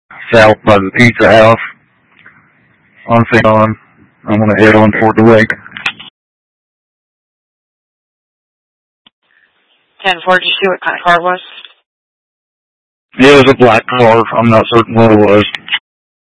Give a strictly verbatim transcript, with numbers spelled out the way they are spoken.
south by the pizza house on Saint John. I'm gonna head on toward the lake. ten four, did you see what kind of car it was? It was a black car. I'm not certain what it was.